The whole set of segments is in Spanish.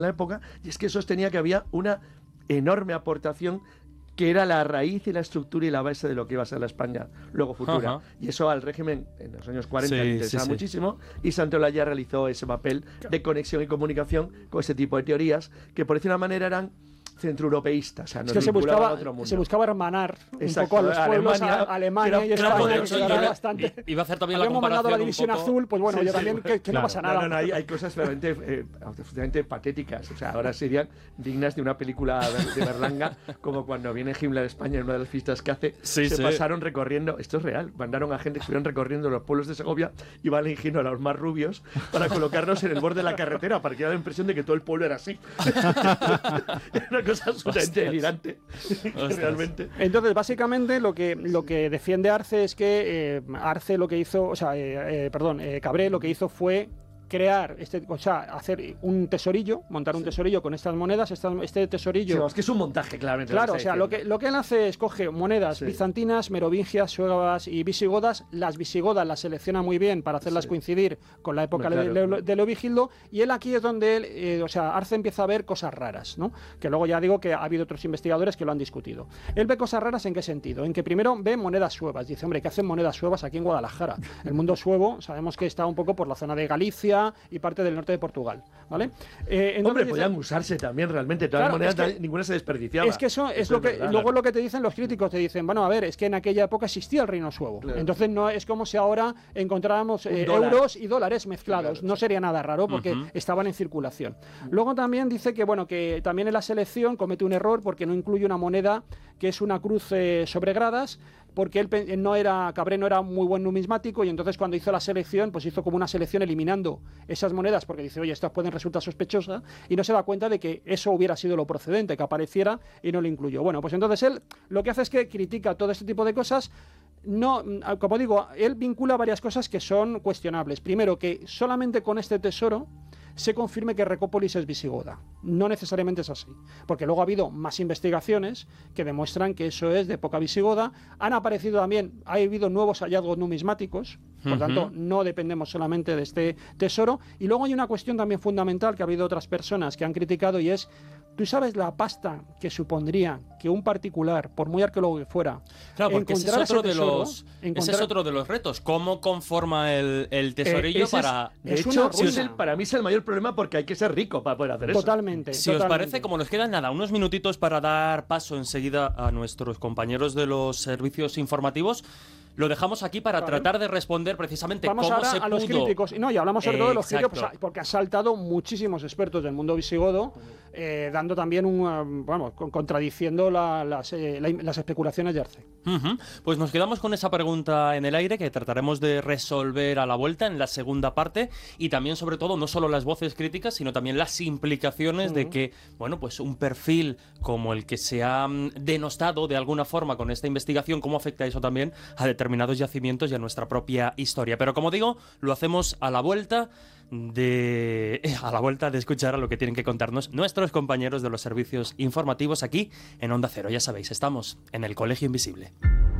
la época, y es que sostenía que había una enorme aportación que era la raíz y la estructura y la base de lo que iba a ser la España luego futura. Ajá. Y eso al régimen en los años 40 Sí, le interesaba sí, sí. muchísimo, y Santolaya realizó ese papel de conexión y comunicación con ese tipo de teorías que por decir una manera eran centroeuropeístas, o sea, Es que se buscaba hermanar un poco a los pueblos, a Alemania y España, de que hecho, quedara bastante. Iba a hacer también la Habíamos mandado comparación la división un poco. azul, pues bueno, Sí, yo sí, también, bueno, que no pasa nada. hay cosas realmente absolutamente patéticas, o sea, ahora serían dignas de una película de Berlanga, como cuando viene Himmler a España en una de las fiestas que hace, se pasaron recorriendo, esto es real, mandaron a gente que estuvieron recorriendo los pueblos de Segovia y van eligiendo a los más rubios para colocarlos en el borde de la carretera, para que da la impresión de que todo el pueblo era así. Era una cosa absolutamente delirante, realmente. Entonces, básicamente, lo que defiende Arce es que Arce lo que hizo, o sea, Cabré lo que hizo fue crear, hacer un tesorillo, montar un tesorillo con estas monedas, este tesorillo... Sí, es que es un montaje, claramente. Claro, o sea, lo que él hace es coge monedas bizantinas, merovingias, suevas y visigodas. Las visigodas las selecciona muy bien para hacerlas coincidir con la época de Leovigildo, y él aquí es donde él, Arce empieza a ver cosas raras, ¿no? Que luego ya digo que ha habido otros investigadores que lo han discutido. Él ve cosas raras ¿en qué sentido? En que primero ve monedas suevas. Dice, hombre, ¿qué hacen monedas suevas aquí en Guadalajara? El mundo suevo, sabemos que está un poco por la zona de Galicia y parte del norte de Portugal, ¿vale? Hombre, podían usarse también realmente, todas las monedas, ninguna se desperdiciaba. Es que eso es lo que, luego lo que te dicen los críticos, te dicen, bueno, a ver, es que en aquella época existía el reino suevo, entonces no es como si ahora encontráramos euros y dólares mezclados, no sería nada raro porque estaban en circulación. Luego también dice que, bueno, que también en la selección comete un error porque no incluye una moneda que es una cruz sobre gradas, porque Cabré no era muy buen numismático, y entonces cuando hizo la selección, pues hizo como una selección eliminando esas monedas, porque dice, oye, estas pueden resultar sospechosas, y no se da cuenta de que eso hubiera sido lo procedente, que apareciera, y no lo incluyó. Bueno, pues entonces él lo que hace es que critica todo este tipo de cosas. No, como digo, él vincula varias cosas que son cuestionables. Primero, que solamente con este tesoro se confirme que Recópolis es visigoda. No necesariamente es así, porque luego ha habido más investigaciones que demuestran que eso es de época visigoda. Han aparecido también, ha habido nuevos hallazgos numismáticos, por tanto no dependemos solamente de este tesoro. Y luego hay una cuestión también fundamental que ha habido otras personas que han criticado, y es, ¿tú sabes la pasta que supondría que un particular, por muy arqueólogo que fuera, claro, porque ese es otro de los retos, cómo conforma el tesorillo para... De hecho, para mí es el mayor problema, porque hay que ser rico para poder hacer eso. Totalmente. Si os parece, como nos quedan unos minutitos para dar paso enseguida a nuestros compañeros de los servicios informativos, lo dejamos aquí para tratar de responder precisamente Vamos cómo ahora se a los pudo... críticos. No, y hablamos sobre todo de los críticos, Exacto. porque han saltado muchísimos expertos del mundo visigodo, dando también contradiciendo las especulaciones de Arce. Pues nos quedamos con esa pregunta en el aire que trataremos de resolver a la vuelta en la segunda parte, y también, sobre todo, no solo las voces críticas, sino también las implicaciones de que, bueno, pues un perfil como el que se ha denostado de alguna forma con esta investigación, cómo afecta eso también a determinados yacimientos y a nuestra propia historia. Pero, como digo, lo hacemos a la vuelta de escuchar a lo que tienen que contarnos nuestros compañeros de los servicios informativos aquí en Onda Cero. Ya sabéis, estamos en el Colegio Invisible.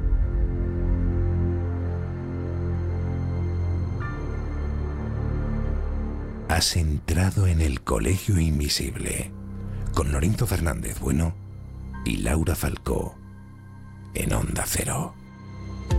Has entrado en el Colegio Invisible con Lorenzo Fernández Bueno y Laura Falcó en Onda Cero.